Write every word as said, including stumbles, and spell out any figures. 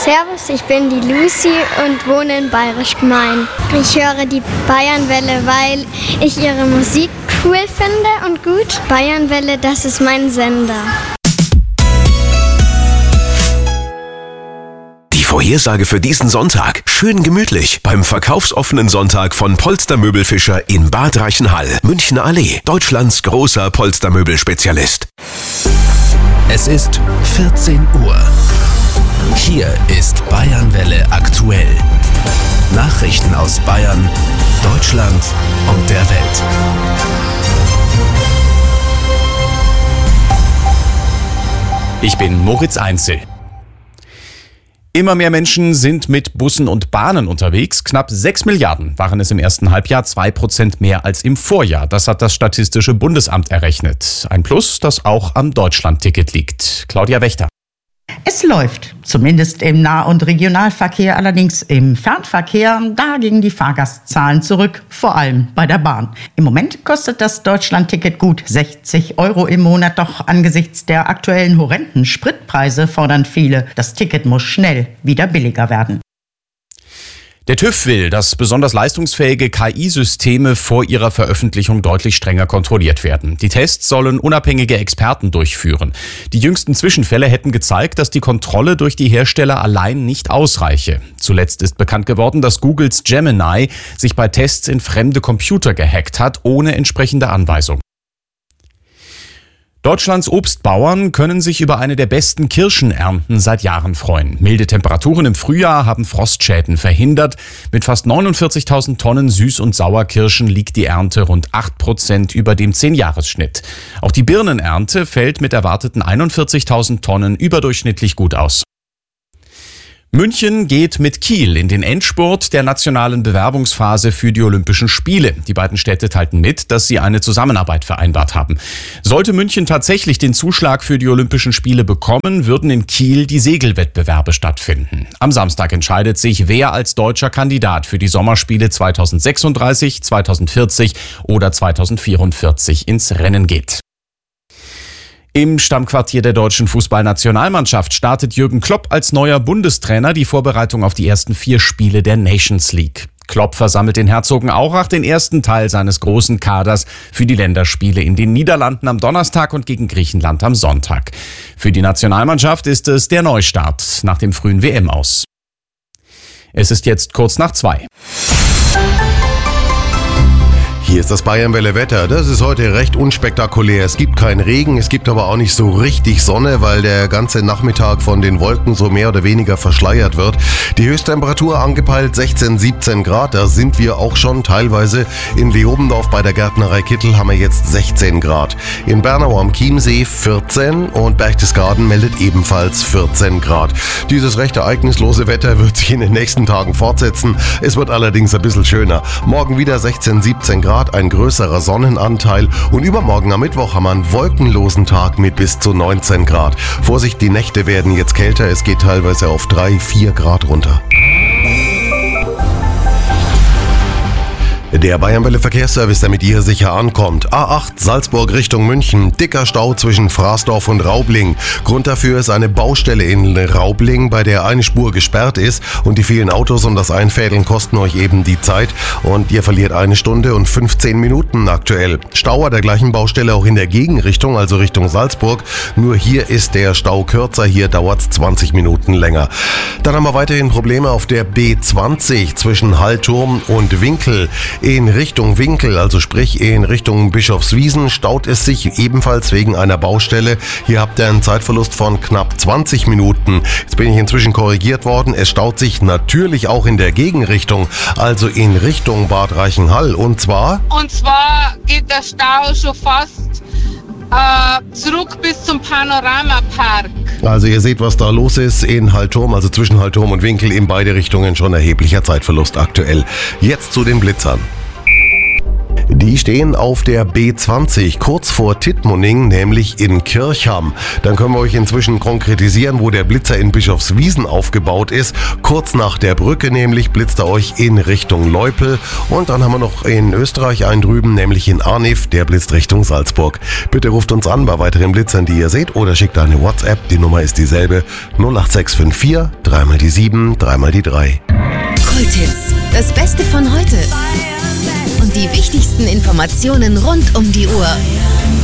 Servus, ich bin die Lucy und wohne in Bayerisch Gmein. Ich höre die Bayernwelle, weil ich ihre Musik cool finde und gut. Bayernwelle, das ist mein Sender. Die Vorhersage für diesen Sonntag. Schön gemütlich beim verkaufsoffenen Sonntag von Polstermöbelfischer in Bad Reichenhall, Münchner Allee, Deutschlands großer Polstermöbelspezialist. Es ist vierzehn Uhr. Hier ist Bayernwelle aktuell. Nachrichten aus Bayern, Deutschland und der Welt. Ich bin Moritz Einzel. Immer mehr Menschen sind mit Bussen und Bahnen unterwegs. Knapp sechs Milliarden waren es im ersten Halbjahr, zwei Prozent mehr als im Vorjahr. Das hat das Statistische Bundesamt errechnet. Ein Plus, das auch am Deutschlandticket liegt. Claudia Wächter. Es läuft, zumindest im Nah- und Regionalverkehr, allerdings im Fernverkehr, da gingen die Fahrgastzahlen zurück, vor allem bei der Bahn. Im Moment kostet das Deutschlandticket gut sechzig Euro im Monat, doch angesichts der aktuellen horrenden Spritpreise fordern viele, das Ticket muss schnell wieder billiger werden. Der TÜV will, dass besonders leistungsfähige K I-Systeme vor ihrer Veröffentlichung deutlich strenger kontrolliert werden. Die Tests sollen unabhängige Experten durchführen. Die jüngsten Zwischenfälle hätten gezeigt, dass die Kontrolle durch die Hersteller allein nicht ausreiche. Zuletzt ist bekannt geworden, dass Googles Gemini sich bei Tests in fremde Computer gehackt hat, ohne entsprechende Anweisung. Deutschlands Obstbauern können sich über eine der besten Kirschenernten seit Jahren freuen. Milde Temperaturen im Frühjahr haben Frostschäden verhindert. Mit fast neunundvierzigtausend Tonnen Süß- und Sauerkirschen liegt die Ernte rund acht Prozent über dem zehn-Jahres-Schnitt. Auch die Birnenernte fällt mit erwarteten einundvierzigtausend Tonnen überdurchschnittlich gut aus. München geht mit Kiel in den Endspurt der nationalen Bewerbungsphase für die Olympischen Spiele. Die beiden Städte teilten mit, dass sie eine Zusammenarbeit vereinbart haben. Sollte München tatsächlich den Zuschlag für die Olympischen Spiele bekommen, würden in Kiel die Segelwettbewerbe stattfinden. Am Samstag entscheidet sich, wer als deutscher Kandidat für die Sommerspiele zweitausendsechsunddreißig, zweitausendvierzig oder zweitausendvierundvierzig ins Rennen geht. Im Stammquartier der deutschen Fußballnationalmannschaft startet Jürgen Klopp als neuer Bundestrainer die Vorbereitung auf die ersten vier Spiele der Nations League. Klopp versammelt in Herzogenaurach den ersten Teil seines großen Kaders für die Länderspiele in den Niederlanden am Donnerstag und gegen Griechenland am Sonntag. Für die Nationalmannschaft ist es der Neustart nach dem frühen W M-Aus. Es ist jetzt kurz nach zwei. Hier ist das Bayernwelle Wetter. Das ist heute recht unspektakulär. Es gibt keinen Regen, es gibt aber auch nicht so richtig Sonne, weil der ganze Nachmittag von den Wolken so mehr oder weniger verschleiert wird. Die Höchsttemperatur angepeilt sechzehn, siebzehn Grad. Da sind wir auch schon teilweise. In Leobendorf bei der Gärtnerei Kittel haben wir jetzt sechzehn Grad. In Bernau am Chiemsee vierzehn und Berchtesgaden meldet ebenfalls vierzehn Grad. Dieses recht ereignislose Wetter wird sich in den nächsten Tagen fortsetzen. Es wird allerdings ein bisschen schöner. Morgen wieder sechzehn, siebzehn Grad. Ein größerer Sonnenanteil und übermorgen am Mittwoch haben wir einen wolkenlosen Tag mit bis zu neunzehn Grad. Vorsicht, die Nächte werden jetzt kälter, es geht teilweise auf drei, vier Grad runter. Der Bayernwelle Verkehrsservice, der mit ihr sicher ankommt. A acht Salzburg Richtung München. Dicker Stau zwischen Fraßdorf und Raubling. Grund dafür ist eine Baustelle in Raubling, bei der eine Spur gesperrt ist. Und die vielen Autos und das Einfädeln kosten euch eben die Zeit. Und ihr verliert eine Stunde und fünfzehn Minuten aktuell. Stau an der gleichen Baustelle auch in der Gegenrichtung, also Richtung Salzburg. Nur hier ist der Stau kürzer. Hier dauert es zwanzig Minuten länger. Dann haben wir weiterhin Probleme auf der B zwanzig zwischen Hallturm und Winkel. In Richtung Winkel, also sprich in Richtung Bischofswiesen, staut es sich ebenfalls wegen einer Baustelle. Hier habt ihr einen Zeitverlust von knapp zwanzig Minuten. Jetzt bin ich inzwischen korrigiert worden. Es staut sich natürlich auch in der Gegenrichtung, also in Richtung Bad Reichenhall. Und zwar? Und zwar geht der Stau schon fast äh, zurück bis zum Panoramapark. Also ihr seht, was da los ist in Hallturm, also zwischen Hallturm und Winkel, in beide Richtungen schon erheblicher Zeitverlust aktuell. Jetzt zu den Blitzern. Die stehen auf der B zwanzig, kurz vor Tittmoning, nämlich in Kirchham. Dann können wir euch inzwischen konkretisieren, wo der Blitzer in Bischofswiesen aufgebaut ist. Kurz nach der Brücke nämlich blitzt er euch in Richtung Leupel. Und dann haben wir noch in Österreich einen drüben, nämlich in Arniv, der blitzt Richtung Salzburg. Bitte ruft uns an bei weiteren Blitzern, die ihr seht, oder schickt eine WhatsApp. Die Nummer ist dieselbe: null acht sechs fünf vier, dreimal die sieben, dreimal die drei. Kulthits, das Beste von heute und die wichtigsten Informationen rund um die Uhr.